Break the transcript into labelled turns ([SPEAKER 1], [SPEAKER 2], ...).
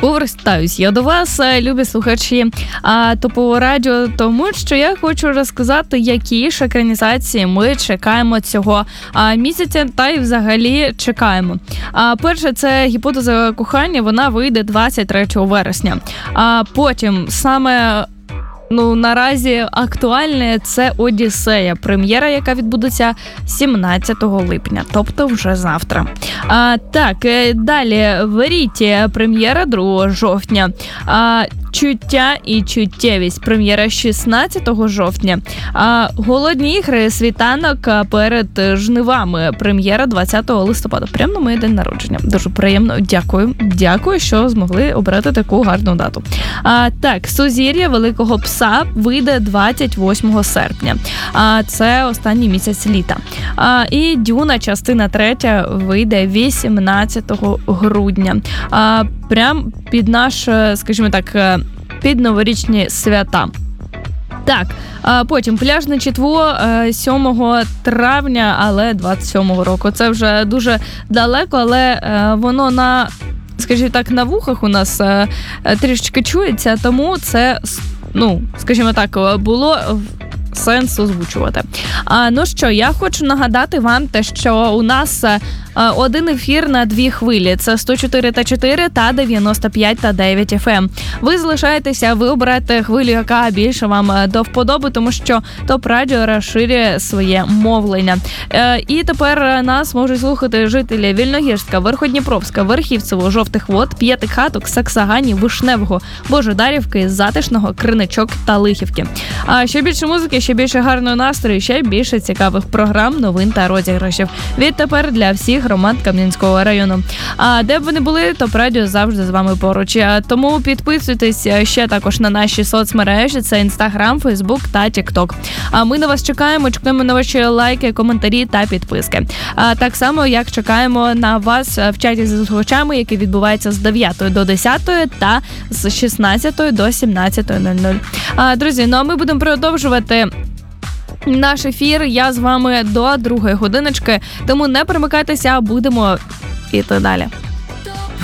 [SPEAKER 1] Повертаюсь я до вас, любі слухачі Топового радіо, тому що я хочу розказати, які ж екранізації ми чекаємо цього місяця та й взагалі чекаємо. Перше, це «Гіпотеза кохання», вона вийде 23 вересня. Потім саме наразі актуальне – це «Одіссея», прем'єра, яка відбудеться 17 липня, тобто вже завтра. Так, далі «Веріті», прем'єра 2 жовтня. «Чуття і чуттєвість», прем'єра 16 жовтня. «Голодні ігри. Світанок перед жнивами», прем'єра 20 листопада. Прямо на моє день народження. Дуже приємно. Дякую, що змогли обрати таку гарну дату. Так, «Сузір'я Великого пса» вийде 28 серпня. Це останній місяць літа. І «Дюна», частина 3 вийде 18 грудня. Прям під наш, скажімо так, під новорічні свята. Так, потім «Пляжне чітво» 7 травня, але 27-го року. Це вже дуже далеко, але воно скажімо так, на вухах у нас трішечки чується, тому це, скажімо так, було сенс озвучувати. Ну що, я хочу нагадати вам те, що у нас один ефір на 2 хвилі. Це 104,4 та 95,9 FM. Ви залишаєтеся, ви обираєте хвилю, яка більше вам до вподоби, тому що ТОП Радіо розширює своє мовлення. І тепер нас можуть слухати жителі Вільногірська, Верходніпровська, Верхівцево, Жовтих Вод, П'ятихаток, Саксагані, Вишневого, Божедарівки, Затишного, Криничок та Лихівки. Ще більше музики, ще більше гарного настрою, ще більше цікавих програм, новин та розіграшів. Відтепер для всіх громад Кам'янського району. Де б ви не були, ТОП Радіо завжди з вами поруч. Тому підписуйтесь ще також на наші соцмережі, це Інстаграм, Фейсбук та Тікток. Ми на вас чекаємо на ваші лайки, коментарі та підписки. Так само, як чекаємо на вас в чаті з слухачами, який відбувається з 9 до 10 та з 16 до 17:00. Друзі, а ми будемо продовжувати наш ефір. Я з вами до 2 годиночки, тому не перемикайтеся, будемо іти далі.